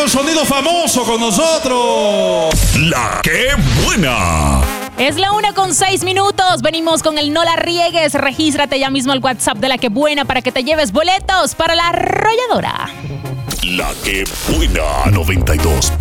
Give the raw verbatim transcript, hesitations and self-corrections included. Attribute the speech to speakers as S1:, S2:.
S1: con sonido famoso con nosotros.
S2: La que buena.
S3: Es la una con seis minutos. Venimos con el No La Riegues. Regístrate ya mismo al WhatsApp de La Que Buena para que te lleves boletos para la arrolladora.
S2: La que buena noventa y dos